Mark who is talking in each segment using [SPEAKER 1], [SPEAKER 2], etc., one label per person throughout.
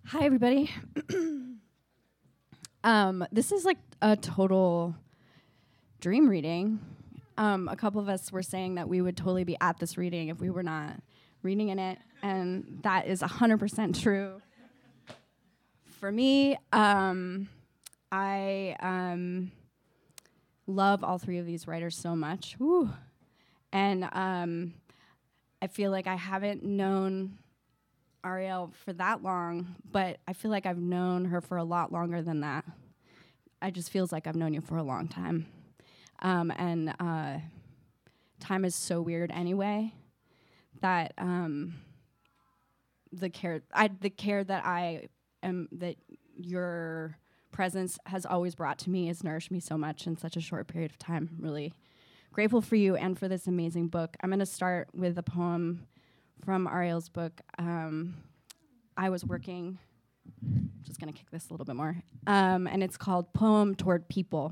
[SPEAKER 1] Hi, everybody. This is like a total dream reading. A couple of us were saying that we would totally be at this reading if we were not reading in it, and that is 100% true. For me, I love all three of these writers so much. Woo. And I feel like I haven't known Ariel for that long, but I feel like I've known her for a lot longer than that. It just feels like I've known you for a long time. And time is so weird anyway that the care that I am, that your presence has always brought to me has nourished me so much in such a short period of time. Really grateful for you and for this amazing book. I'm going to start with a poem from Ariel's book. I was working, just going to kick this a little bit more, and it's called Poem Toward People.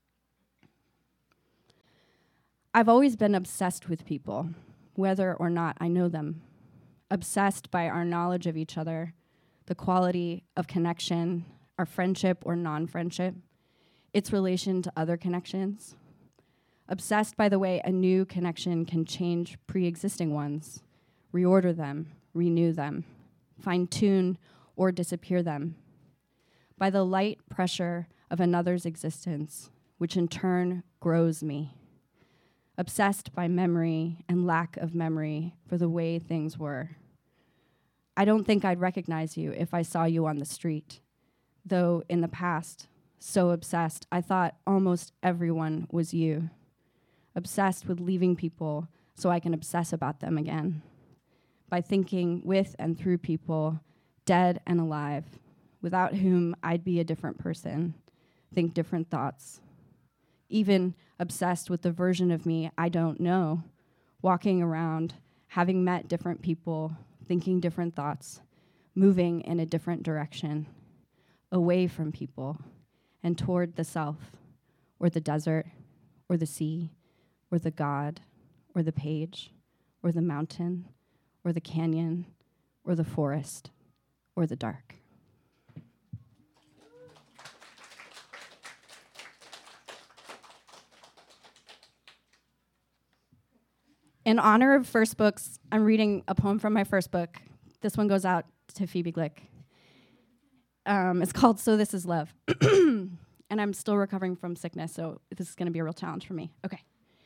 [SPEAKER 1] I've always been obsessed with people, whether or not I know them. Obsessed by our knowledge of each other, the quality of connection, our friendship or non-friendship, its relation to other connections. Obsessed by the way a new connection can change pre-existing ones, reorder them, renew them, fine-tune or disappear them. By the light pressure of another's existence, which in turn grows me. Obsessed by memory and lack of memory for the way things were. I don't think I'd recognize you if I saw you on the street, though in the past, so obsessed, I thought almost everyone was you. Obsessed with leaving people so I can obsess about them again. By thinking with and through people, dead and alive, without whom I'd be a different person, think different thoughts. Even obsessed with the version of me I don't know, walking around, having met different people, thinking different thoughts, moving in a different direction, away from people, and toward the self, or the desert, or the sea, or the God, or the page, or the mountain, or the canyon, or the forest, or the dark. In honor of first books, I'm reading a poem from my first book. This one goes out to Phoebe Glick. It's called So This Is Love. And I'm still recovering from sickness, so this is going to be a real challenge for me. Okay.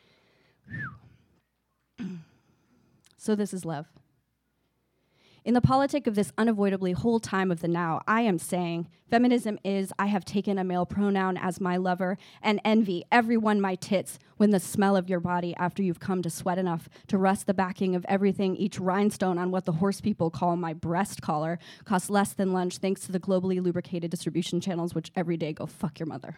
[SPEAKER 1] So this is love. In the politic of this unavoidably whole time of the now, I am saying feminism is I have taken a male pronoun as my lover and envy everyone my tits when the smell of your body after you've come to sweat enough to rust the backing of everything, each rhinestone on what the horse people call my breast collar costs less than lunch thanks to the globally lubricated distribution channels which every day go fuck your mother.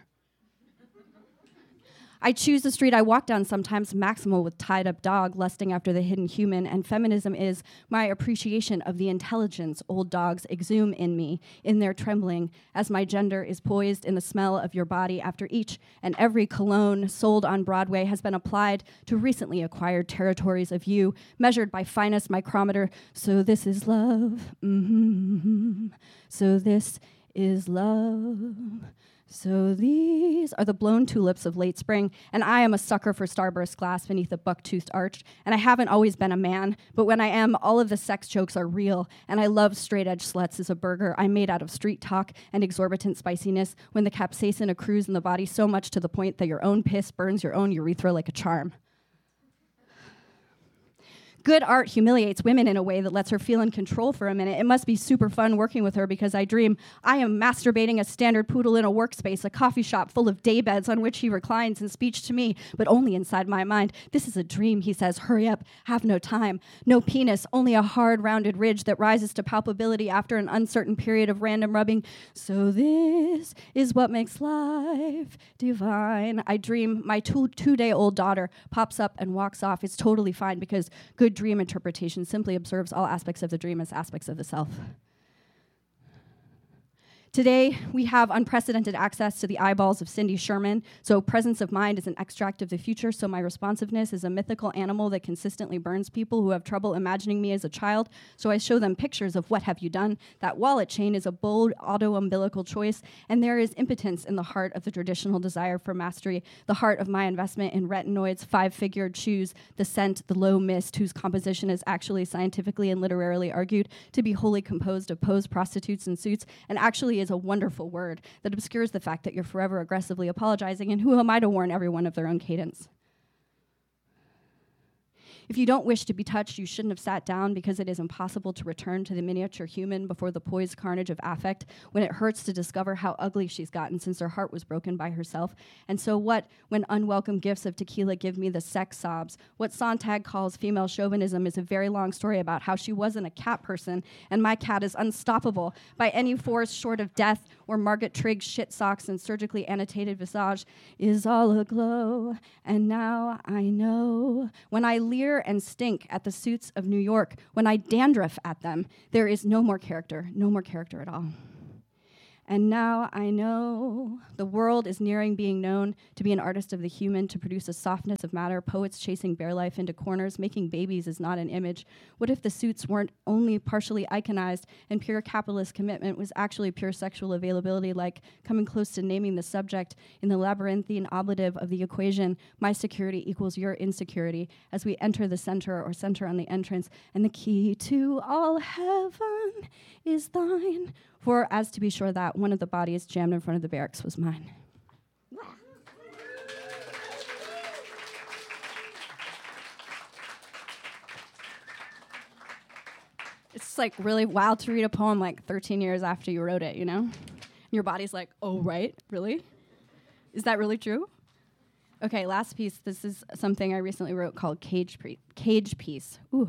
[SPEAKER 1] I choose the street I walk down sometimes maximal with tied-up dog lusting after the hidden human, and feminism is my appreciation of the intelligence old dogs exhume in me, in their trembling, as my gender is poised in the smell of your body after each and every cologne sold on Broadway has been applied to recently acquired territories of you, measured by finest micrometer. So this is love. Mm-hmm. So this is love. So these are the blown tulips of late spring, and I am a sucker for starburst glass beneath a buck-toothed arch, and I haven't always been a man, but when I am, all of the sex jokes are real, and I love straight-edge sluts as a burger I'm made out of street talk and exorbitant spiciness when the capsaicin accrues in the body so much to the point that your own piss burns your own urethra like a charm. Good art humiliates women in a way that lets her feel in control for a minute. It must be super fun working with her because I dream I am masturbating a standard poodle in a workspace, a coffee shop full of daybeds on which he reclines in speech to me, but only inside my mind. This is a dream, he says. Hurry up, have no time. No penis, only a hard, rounded ridge that rises to palpability after an uncertain period of random rubbing. So this is what makes life divine. I dream my two-day-old daughter pops up and walks off. It's totally fine because good dream interpretation simply observes all aspects of the dream as aspects of the self. Today, we have unprecedented access to the eyeballs of Cindy Sherman, so presence of mind is an extract of the future, so my responsiveness is a mythical animal that consistently burns people who have trouble imagining me as a child, so I show them pictures of what have you done. That wallet chain is a bold auto-umbilical choice, and there is impotence in the heart of the traditional desire for mastery, the heart of my investment in retinoids, five-figured shoes, the scent, the low mist, whose composition is actually scientifically and literarily argued to be wholly composed of posed prostitutes in suits, and actually is a wonderful word that obscures the fact that you're forever aggressively apologizing, and who am I to warn everyone of their own cadence? If you don't wish to be touched, you shouldn't have sat down, because it is impossible to return to the miniature human before the poised carnage of affect, when it hurts to discover how ugly she's gotten since her heart was broken by herself. And so what, when unwelcome gifts of tequila give me the sex sobs? What Sontag calls female chauvinism is a very long story about how she wasn't a cat person, and my cat is unstoppable by any force short of death, or Margaret Trigg's shit socks and surgically annotated visage is all aglow. And now I know, when I leer and stink at the suits of New York, when I dandruff at them, there is no more character at all. And now I know the world is nearing being known to be an artist of the human, to produce a softness of matter, poets chasing bare life into corners, making babies is not an image. What if the suits weren't only partially iconized and pure capitalist commitment was actually pure sexual availability, like coming close to naming the subject in the labyrinthine oblative of the equation, my security equals your insecurity, as we enter the center or center on the entrance, and the key to all heaven is thine. For, as to be sure that one of the bodies jammed in front of the barracks was mine. It's like really wild to read a poem like 13 years after you wrote it, you know? And your body's like, oh, right, really? Is that really true? Okay, last piece. This is something I recently wrote called Cage Piece. Ooh.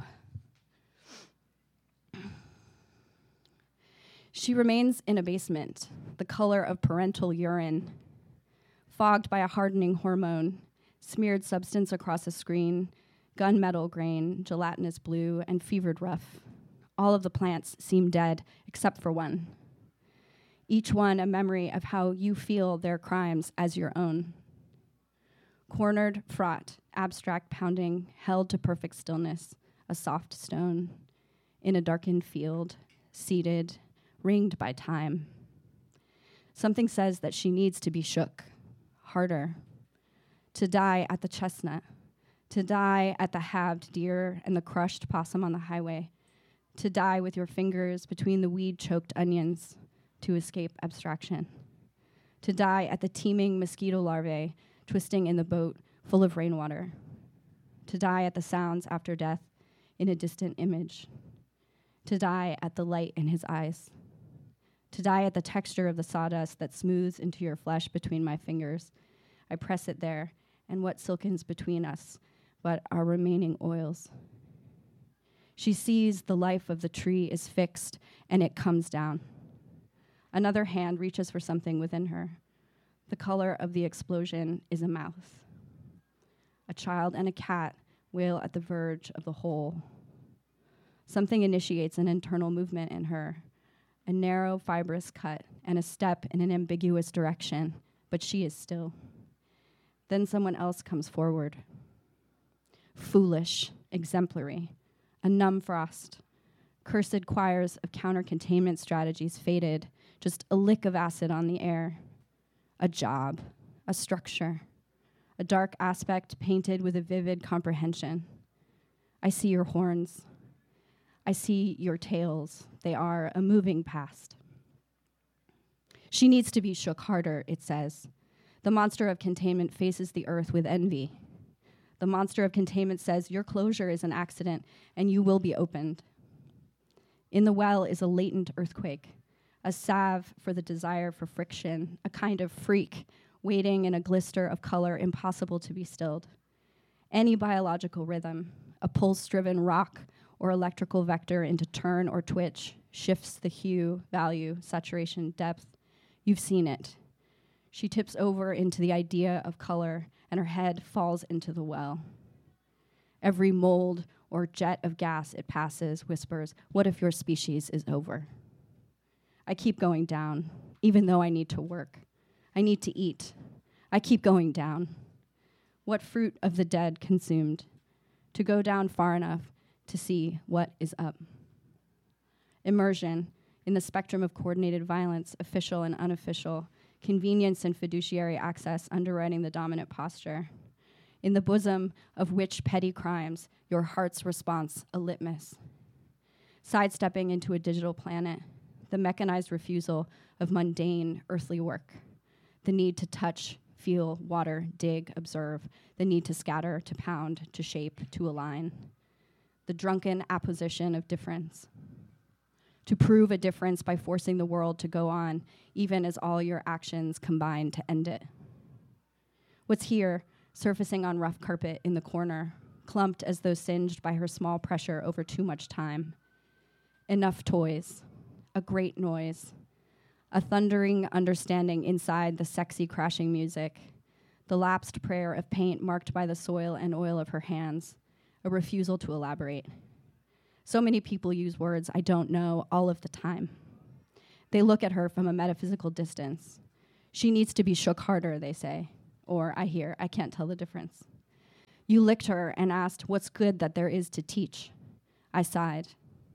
[SPEAKER 1] She remains in a basement, the color of parental urine, fogged by a hardening hormone, smeared substance across a screen, gunmetal grain, gelatinous blue, and fevered rough. All of the plants seem dead, except for one. Each one a memory of how you feel their crimes as your own. Cornered, fraught, abstract pounding, held to perfect stillness, a soft stone, in a darkened field, seated, ringed by time. Something says that she needs to be shook, harder, to die at the chestnut, to die at the halved deer and the crushed possum on the highway, to die with your fingers between the weed-choked onions to escape abstraction, to die at the teeming mosquito larvae twisting in the boat full of rainwater, to die at the sounds after death in a distant image, to die at the light in his eyes, to die at the texture of the sawdust that smooths into your flesh between my fingers. I press it there, and what silkens between us but our remaining oils. She sees the life of the tree is fixed, and it comes down. Another hand reaches for something within her. The color of the explosion is a mouth. A child and a cat wail at the verge of the hole. Something initiates an internal movement in her, a narrow, fibrous cut, and a step in an ambiguous direction, but she is still. Then someone else comes forward. Foolish, exemplary, a numb frost. Cursed choirs of counter-containment strategies faded, just a lick of acid on the air. A job, a structure, a dark aspect painted with a vivid comprehension. I see your horns. I see your tails. They are a moving past. She needs to be shook harder, it says. The monster of containment faces the earth with envy. The monster of containment says your closure is an accident and you will be opened. In the well is a latent earthquake, a salve for the desire for friction, a kind of freak waiting in a glister of color impossible to be stilled. Any biological rhythm, a pulse-driven rock or electrical vector into turn or twitch, shifts the hue, value, saturation, depth. You've seen it. She tips over into the idea of color, and her head falls into the well. Every mold or jet of gas it passes whispers, what if your species is over? I keep going down, even though I need to work. I need to eat. I keep going down. What fruit of the dead consumed? To go down far enough to see what is up. Immersion in the spectrum of coordinated violence, official and unofficial, convenience and fiduciary access underwriting the dominant posture. In the bosom of which petty crimes, your heart's response a litmus. Sidestepping into a digital planet, the mechanized refusal of mundane earthly work. The need to touch, feel, water, dig, observe. The need to scatter, to pound, to shape, to align. The drunken apposition of difference. To prove a difference by forcing the world to go on, even as all your actions combine to end it. What's here, surfacing on rough carpet in the corner, clumped as though singed by her small pressure over too much time. Enough toys, a great noise, a thundering understanding inside the sexy crashing music, the lapsed prayer of paint marked by the soil and oil of her hands, a refusal to elaborate. So many people use words I don't know all of the time. They look at her from a metaphysical distance. She needs to be shook harder, they say. Or I hear, I can't tell the difference. You licked her and asked, what's good that there is to teach? I sighed.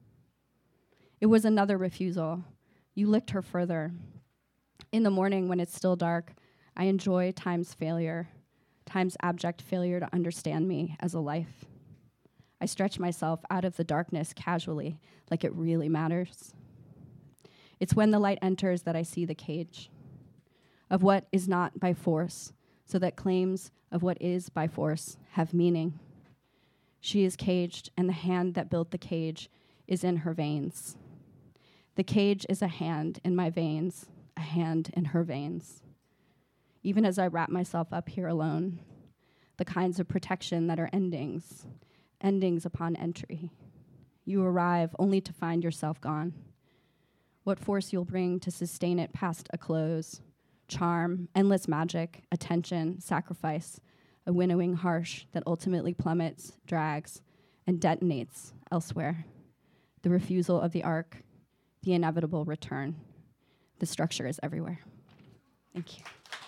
[SPEAKER 1] It was another refusal. You licked her further. In the morning when it's still dark, I enjoy time's failure, time's abject failure to understand me as a life. I stretch myself out of the darkness casually, like it really matters. It's when the light enters that I see the cage of what is not by force, so that claims of what is by force have meaning. She is caged, and the hand that built the cage is in her veins. The cage is a hand in my veins, a hand in her veins. Even as I wrap myself up here alone, the kinds of protection that are endings upon entry. You arrive only to find yourself gone. What force you'll bring to sustain it past a close. Charm, endless magic, attention, sacrifice, a winnowing harsh that ultimately plummets, drags, and detonates elsewhere. The refusal of the arc, the inevitable return. The structure is everywhere. Thank you.